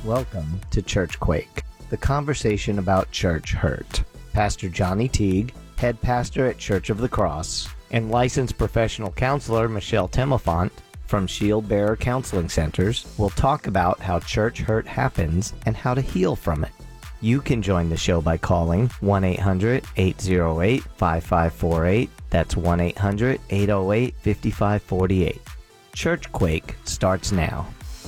Welcome to Church Quake, the conversation about church hurt. Pastor Johnny Teague, head pastor at Church of the Cross, and licensed professional counselor Michelle Timofont from Shield Bearer Counseling Centers will talk about how church hurt happens and how to heal from it. You can join the show by calling 1-800-808-5548. That's 1-800-808-5548. Church Quake starts now.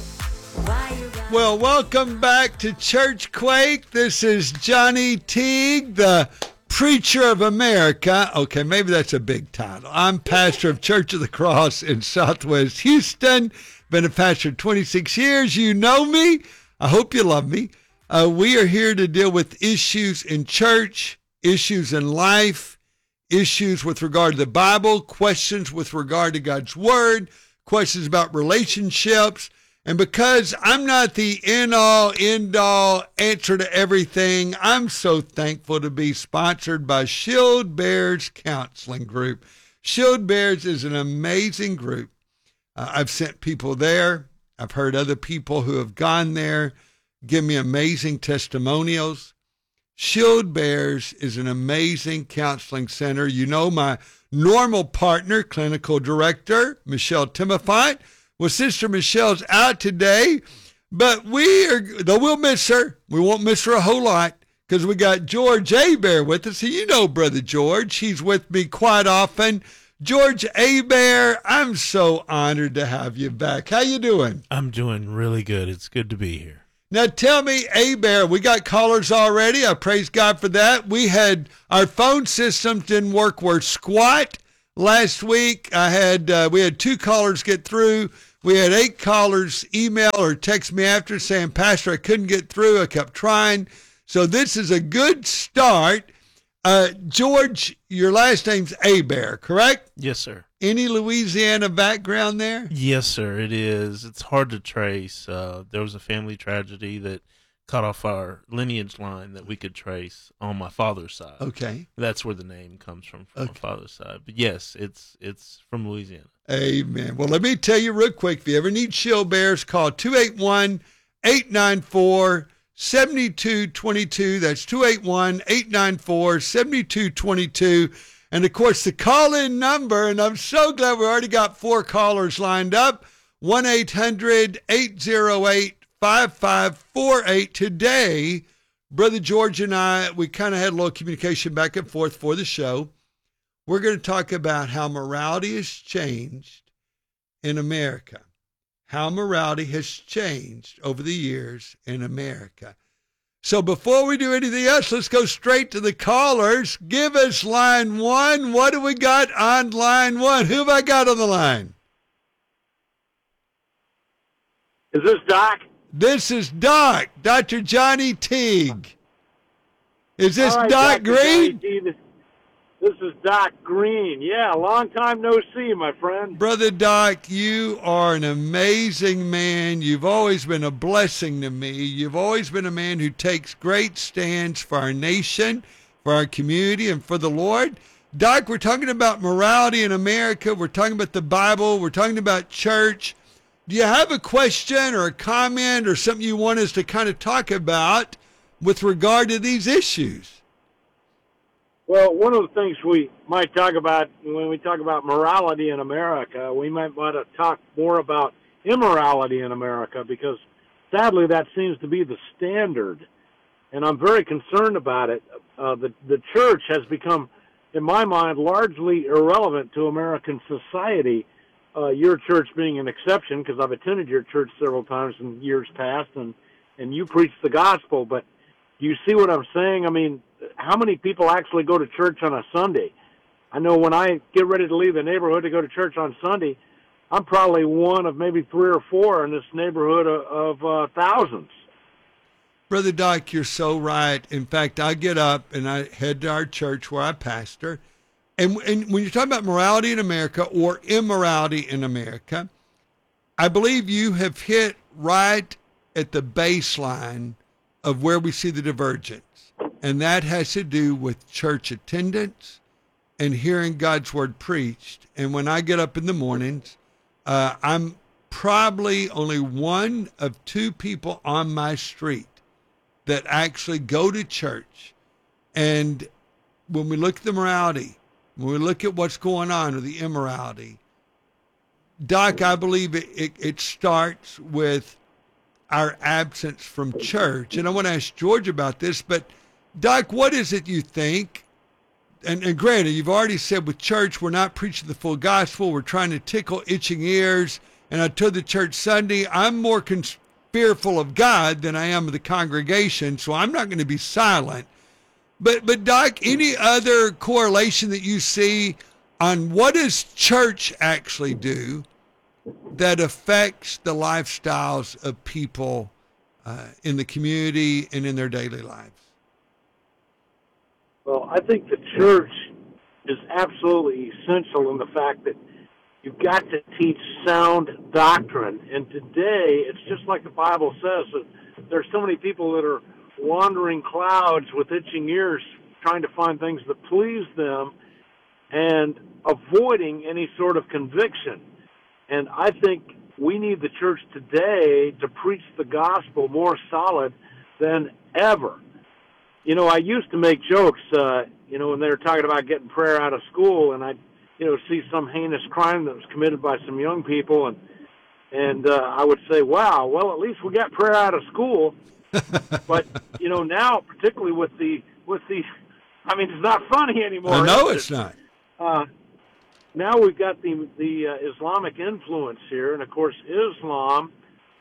Well, welcome back to Church Quake. This is Johnny Teague, the Preacher of America. Okay, maybe that's a big title. I'm pastor of Church of the Cross in Southwest Houston. Been a pastor 26 years. You know me. I hope you love me. We are here to deal with issues in church, issues in life, issues with regard to the Bible, questions with regard to God's Word, questions about relationships. And because I'm not the end-all answer to everything, I'm so thankful to be sponsored by Shield Bears Counseling Group. Shield Bears is an amazing group. I've sent people there. I've heard other people who have gone there give me amazing testimonials. Shield Bears is an amazing counseling center. You know my normal partner, clinical director, Michelle Timofont. Well, Sister Michelle's out today, but though we'll miss her, we won't miss her a whole lot because we got George Abear with us. And you know Brother George. He's with me quite often. George Abear, I'm so honored to have you back. How you doing? I'm doing really good. It's good to be here. Now tell me, Abear, we got callers already. I praise God for that. We had our phone systems didn't work worth squat last week. We had 2 callers get through. We had 8 callers email or text me after saying, Pastor, I couldn't get through. I kept trying. So this is a good start. George, your last name's Abear, correct? Yes, sir. Any Louisiana background there? Yes, sir, it is. It's hard to trace. There was a family tragedy that cut off our lineage line that we could trace on my father's side. Okay. That's where the name comes from my father's side. But yes, it's from Louisiana. Amen. Well, let me tell you real quick, if you ever need Shield Bears, call 281-894-7222. That's 281-894-7222. And, of course, the call-in number, and I'm so glad we already got 4 callers lined up, 1-800-808-5548. Today, Brother George and I, we kind of had a little communication back and forth for the show. We're going to talk about how morality has changed in America, how morality has changed over the years in America. So before we do anything else, let's go straight to the callers. Give us line 1. What do we got on line 1? Who have I got on the line? Is this Doc? This is Doc, Dr. Johnny Teague. Is this right, Doc Green? This is Doc Green. Yeah, long time no see, my friend. Brother Doc, you are an amazing man. You've always been a blessing to me. You've always been a man who takes great stands for our nation, for our community, and for the Lord. Doc, we're talking about morality in America. We're talking about the Bible. We're talking about church. Do you have a question or a comment or something you want us to kind of talk about with regard to these issues? Well, one of the things we might talk about when we talk about morality in America, we might want to talk more about immorality in America because, sadly, that seems to be the standard. And I'm very concerned about it. The church has become, in my mind, largely irrelevant to American society. Your church being an exception, because I've attended your church several times in years past, and you preach the gospel. But do you see what I'm saying? I mean, how many people actually go to church on a Sunday? I know when I get ready to leave the neighborhood to go to church on Sunday, I'm probably one of maybe 3 or 4 in this neighborhood of thousands. Brother Doc, you're so right. In fact, I get up and I head to our church where I pastor. And when you're talking about morality in America or immorality in America, I believe you have hit right at the baseline of where we see the divergence. And that has to do with church attendance and hearing God's word preached. And when I get up in the mornings, I'm probably only one of two people on my street that actually go to church. And when we look at the morality, when we look at what's going on with the immorality, Doc, I believe it starts with our absence from church. And I want to ask George about this, but Doc, what is it you think? And granted, you've already said with church, we're not preaching the full gospel. We're trying to tickle itching ears. And I told the church Sunday, I'm more fearful of God than I am of the congregation, so I'm not going to be silent. But Doc, any other correlation that you see on what does church actually do that affects the lifestyles of people in the community and in their daily lives? Well, I think the church is absolutely essential in the fact that you've got to teach sound doctrine. And today, it's just like the Bible says, that there's so many people that are wandering clouds with itching ears trying to find things that please them and avoiding any sort of conviction. And I think we need the church today to preach the gospel more solid than ever. You know, I used to make jokes, when they were talking about getting prayer out of school, and I'd, see some heinous crime that was committed by some young people, and I would say, wow, well, at least we got prayer out of school. But, now, particularly with the, it's not funny anymore. No, it's not. Now we've got the Islamic influence here, and of course Islam,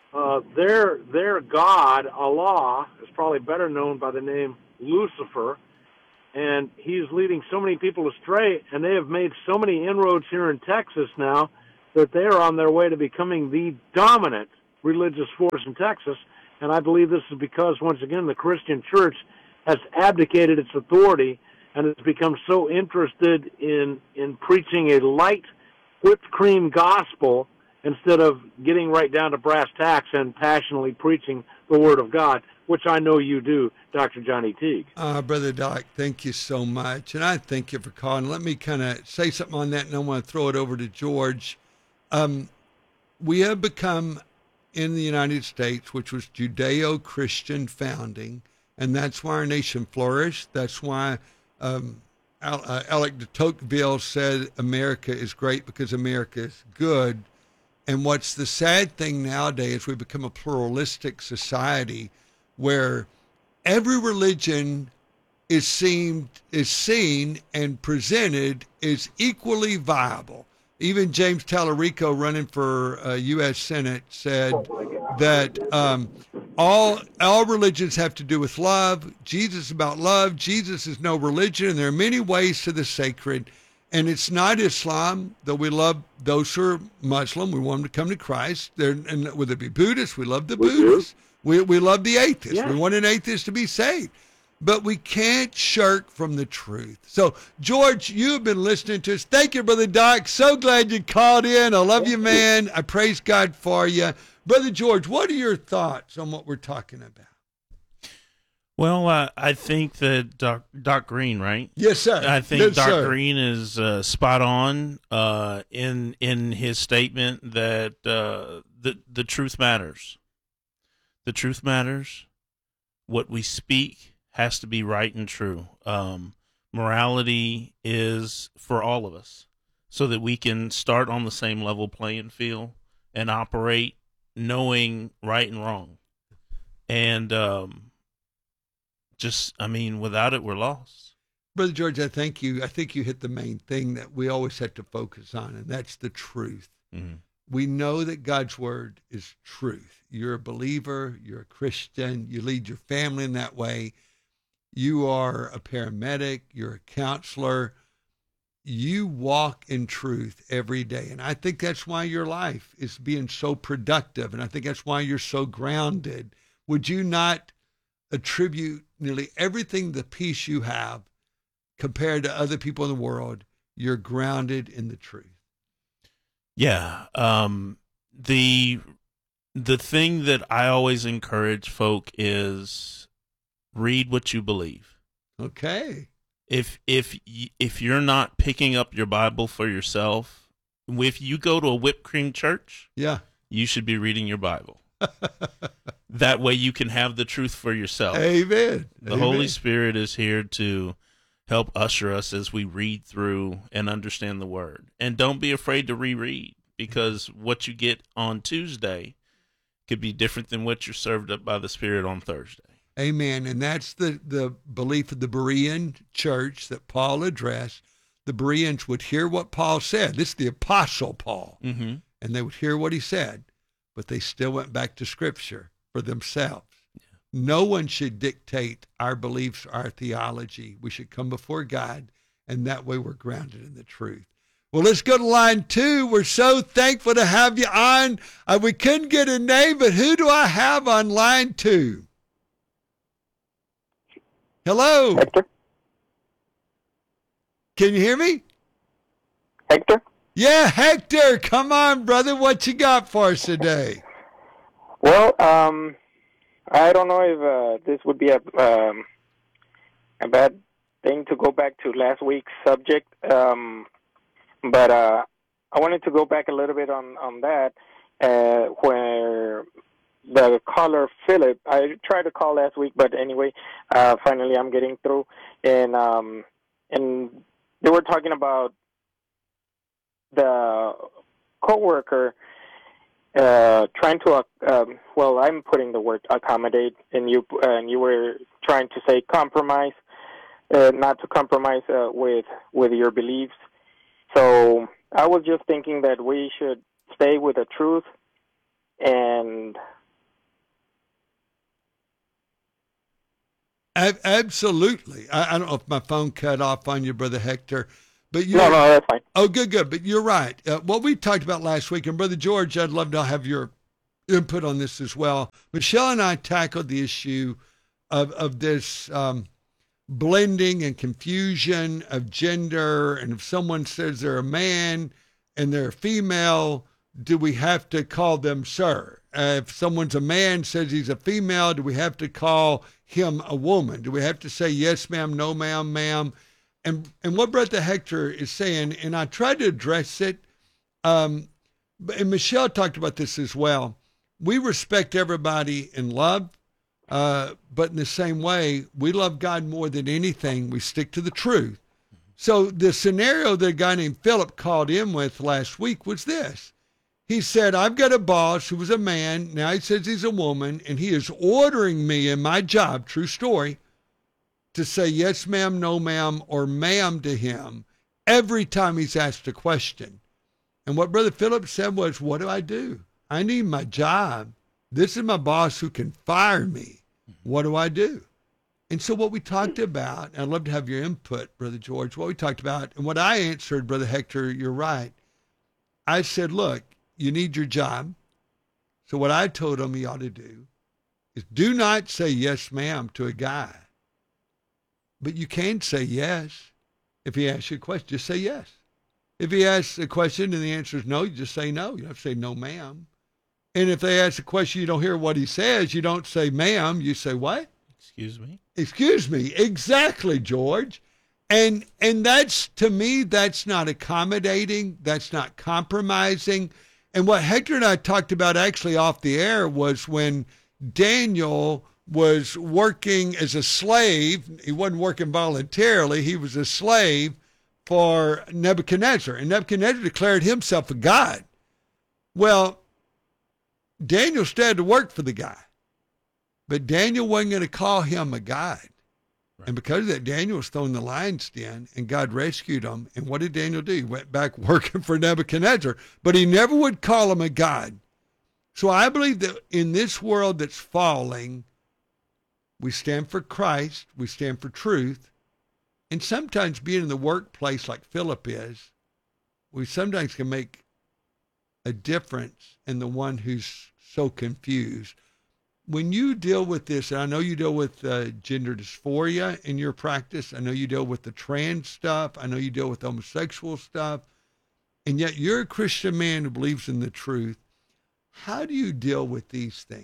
their God, Allah, is probably better known by the name Lucifer, and he's leading so many people astray, and they have made so many inroads here in Texas now that they are on their way to becoming the dominant religious force in Texas. And I believe this is because, once again, the Christian church has abdicated its authority and has become so interested in preaching a light whipped cream gospel instead of getting right down to brass tacks and passionately preaching the Word of God, which I know you do, Dr. Johnny Teague. Brother Doc, thank you so much. And I thank you for calling. Let me kind of say something on that, and I want to throw it over to George. We have become, in the United States, which was Judeo-Christian founding, and that's why our nation flourished. That's why Alec de Tocqueville said America is great because America is good. And what's the sad thing nowadays, we've become a pluralistic society where every religion is seen and presented as equally viable. Even James Tallarico, running for U.S. Senate, said that all religions have to do with love. Jesus is about love. Jesus is no religion, and there are many ways to the sacred. And it's not Islam, though we love those who are Muslim. We want them to come to Christ. And whether it be Buddhists, we love the Buddhists. We love the atheists. Yeah. We want an atheist to be saved. But we can't shirk from the truth. So, George, you have been listening to us. Thank you, Brother Doc. So glad you called in. I love you, man. I praise God for you. Brother George, what are your thoughts on what we're talking about? Well, I think that Doc Green, right? Yes, sir. I think yes, Doc sir. Green is spot on in his statement that the truth matters. The truth matters. What we speak has to be right and true. Morality is for all of us, so that we can start on the same level playing field and operate knowing right and wrong. And without it, we're lost. Brother George, I thank you. I think you hit the main thing that we always have to focus on, and that's the truth. Mm-hmm. We know that God's word is truth. You're a believer. You're a Christian. You lead your family in that way. You are a paramedic. You're a counselor. You walk in truth every day. And I think that's why your life is being so productive. And I think that's why you're so grounded. Would you not attribute nearly everything, the peace you have compared to other people in the world? You're grounded in the truth. Yeah. The thing that I always encourage folk is read what you believe. Okay. If you're not picking up your Bible for yourself, if you go to a whipped cream church, yeah, you should be reading your Bible. That way you can have the truth for yourself. Amen. The Holy Spirit is here to help usher us as we read through and understand the Word. And don't be afraid to reread, because what you get on Tuesday could be different than what you're served up by the Spirit on Thursday. Amen. And that's the belief of the Berean church that Paul addressed. The Bereans would hear what Paul said. This is the Apostle Paul. Mm-hmm. And they would hear what he said, but they still went back to Scripture for themselves. Yeah. No one should dictate our beliefs, our theology. We should come before God, and that way we're grounded in the truth. Well, let's go to line 2. We're so thankful to have you on. We couldn't get a name, but who do I have on line 2? Hello. Hector? Can you hear me? Hector? Yeah, Hector. Come on, brother. What you got for us today? Well, I don't know if this would be a bad thing to go back to last week's subject, but I wanted to go back a little bit on that, where the caller, Philip, I tried to call last week, but anyway, finally I'm getting through, and they were talking about the coworker trying to, well, I'm putting the word accommodate, and you were trying to say compromise, not to compromise with your beliefs. So I was just thinking that we should stay with the truth and... Absolutely. I don't know if my phone cut off on you, Brother Hector, but No, that's fine. Oh, good. But you're right. What we talked about last week, and Brother George, I'd love to have your input on this as well. Michelle and I tackled the issue of this blending and confusion of gender, and if someone says they're a man and they're a female, do we have to call them sir? If someone's a man, says he's a female, do we have to call him a woman? Do we have to say yes, ma'am, no, ma'am, ma'am? And what Brother Hector is saying, and I tried to address it, and Michelle talked about this as well. We respect everybody in love, but in the same way, we love God more than anything. We stick to the truth. So the scenario that a guy named Philip called in with last week was this. He said, I've got a boss who was a man. Now he says he's a woman, and he is ordering me in my job, true story, to say yes, ma'am, no, ma'am, or ma'am to him every time he's asked a question. And what Brother Philip said was, what do? I need my job. This is my boss who can fire me. What do I do? And so what we talked about, and I'd love to have your input, Brother George, what we talked about, and what I answered, Brother Hector, you're right. I said, look, you need your job. So what I told him he ought to do is do not say yes, ma'am, to a guy. But you can say yes. If he asks you a question, just say yes. If he asks a question and the answer is no, you just say no. You don't have to say no, ma'am. And if they ask a question, you don't hear what he says, you don't say ma'am, you say what? Excuse me? Excuse me. Exactly, George. And that's, to me, that's not accommodating. That's not compromising. And what Hector and I talked about actually off the air was when Daniel was working as a slave. He wasn't working voluntarily. He was a slave for Nebuchadnezzar. And Nebuchadnezzar declared himself a god. Well, Daniel still had to work for the guy. But Daniel wasn't going to call him a god. Right. And because of that, Daniel was thrown in the lion's den, and God rescued him. And what did Daniel do? He went back working for Nebuchadnezzar. But he never would call him a god. So I believe that in this world that's falling, we stand for Christ, we stand for truth, and sometimes being in the workplace like Philip is, we sometimes can make a difference in the one who's so confused. When you deal with this, and I know you deal with gender dysphoria in your practice, I know you deal with the trans stuff, I know you deal with homosexual stuff, and yet you're a Christian man who believes in the truth. How do you deal with these things?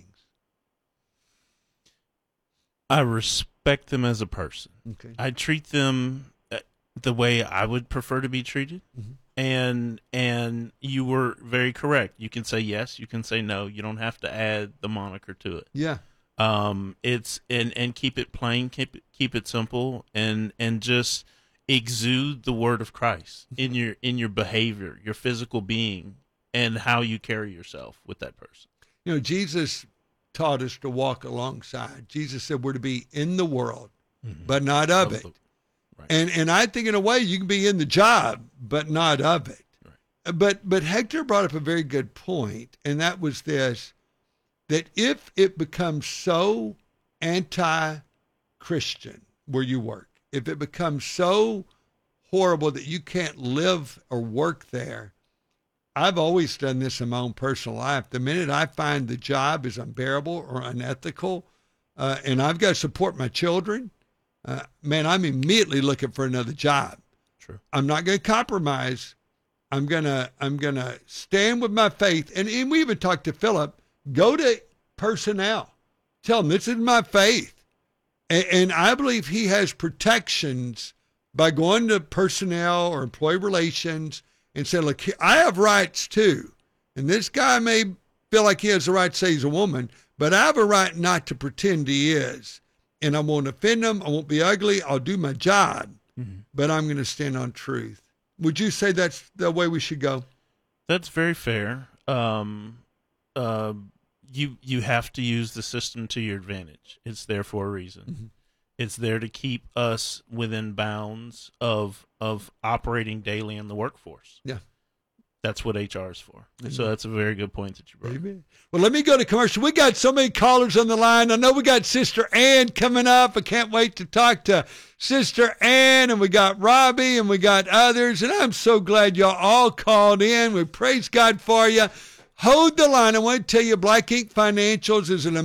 I respect them as a person. Okay. I treat them the way I would prefer to be treated. And you were very correct. You can say yes, you can say no. You don't have to add the moniker to it. Yeah. It's and keep it plain, keep it simple, and just exude the word of Christ in your behavior, your physical being, and how you carry yourself with that person. You know, Jesus taught us to walk alongside. Jesus said we're to be in the world, but not of it. Right. And I think in a way you can be in the job, but not of it. Right. But Hector brought up a very good point, and that was this, that if it becomes so anti-Christian where you work, if it becomes so horrible that you can't live or work there, I've always done this in my own personal life. The minute I find the job is unbearable or unethical, and I've got to support my children, man, I'm immediately looking for another job. True. I'm not going to compromise. I'm gonna stand with my faith. And we even talked to Philip. Go to personnel. Tell them this is my faith. And I believe he has protections by going to personnel or employee relations and saying, look, I have rights too. And this guy may feel like he has the right to say he's a woman, but I have a right not to pretend he is. And I won't offend him. I won't be ugly. I'll do my job, but I'm going to stand on truth. Would you say that's the way we should go? That's very fair. You have to use the system to your advantage. It's there for a reason. It's there to keep us within bounds of operating daily in the workforce. Yeah. That's what HR is for. So that's a very good point that you brought. Amen. Well, let me go to commercial. We got so many callers on the line. I know we got Sister Ann coming up. I can't wait to talk to Sister Ann, and we got Robbie, and we got others. And I'm so glad y'all all called in. We praise God for you. Hold the line. I want to tell you, Black Ink Financials is an